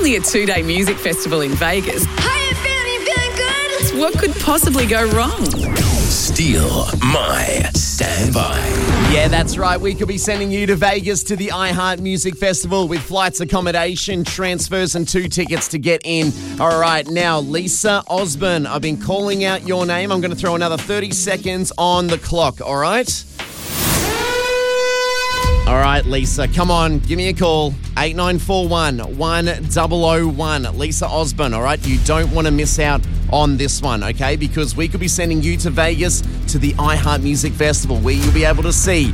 only a 2-day music festival in Vegas. How you feeling? You feeling good? What could possibly go wrong? Steal My Standby. Yeah, that's right. We could be sending you to Vegas to the iHeart Music Festival with flights, accommodation, transfers and 2 tickets to get in. All right, now, Lisa Osborne, I've been calling out your name. I'm going to throw another 30 seconds on the clock, all right? All right, Lisa, come on, give me a call. 8941 1001. Lisa Osborne, all right? You don't want to miss out on this one, okay? Because we could be sending you to Vegas to the iHeart Music Festival where you'll be able to see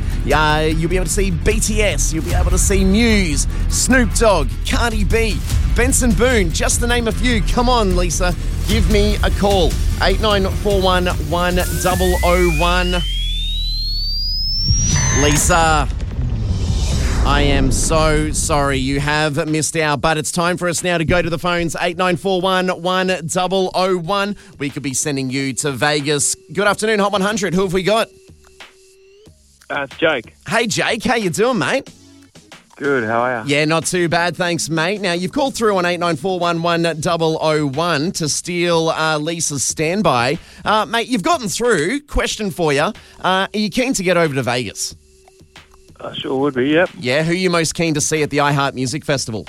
BTS, you'll be able to see Muse, Snoop Dogg, Cardi B, Benson Boone, just to name a few. Come on, Lisa, give me a call. 8941 1001. Lisa, I am so sorry you have missed out, but it's time for us now to go to the phones. 8941 1001. We could be sending you to Vegas. Good afternoon, Hot 100. Who have we got? It's Jake. Hey, Jake. How you doing, mate? Good, how are you? Yeah, not too bad, thanks, mate. Now, you've called through on 8941 1001 to steal Lisa's standby. Mate, you've gotten through. Question for you. Are you keen to get over to Vegas? I sure would be, yep. Yeah, who are you most keen to see at the iHeart Music Festival?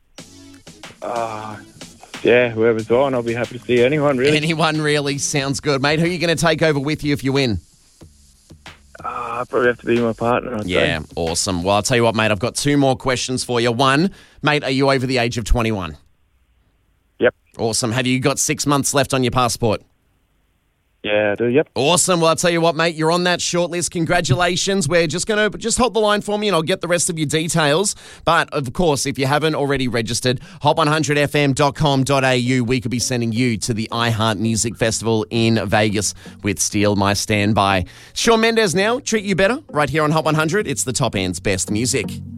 Yeah, whoever's on, I'll be happy to see anyone, really. Anyone really sounds good, mate. Who are you going to take over with you if you win? I probably have to be my partner, I'd Yeah, say. awesome. Well, I'll tell you what, mate, I've got 2 more questions for you. One, mate, are you over the age of 21? Yep. Awesome. Have you got 6 months left on your passport? Yeah, I do, yep. Awesome. Well, I'll tell you what, mate, you're on that shortlist. Congratulations. We're just going to hold the line for me and I'll get the rest of your details. But, of course, if you haven't already registered, hot100fm.com.au, we could be sending you to the iHeart Music Festival in Vegas with Steal My Standby. Shawn Mendes now, Treat You Better, right here on Hot 100. It's the top end's best music.